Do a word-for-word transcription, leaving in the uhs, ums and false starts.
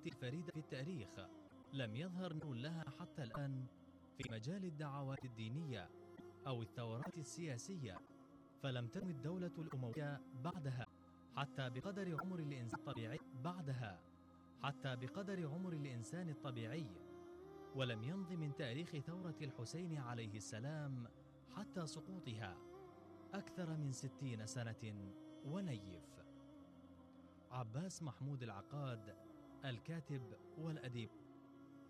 الفريدة في التاريخ لم يظهر نور لها حتى الآن في مجال الدعوات الدينية أو الثورات السياسية، فلم تنم الدولة الأموية بعدها حتى بقدر عمر الإنسان الطبيعي بعدها حتى بقدر عمر الإنسان الطبيعي، ولم يمض من تاريخ ثورة الحسين عليه السلام حتى سقوطها أكثر من ستين سنة ونيف. عباس محمود العقاد، الكاتب والأديب.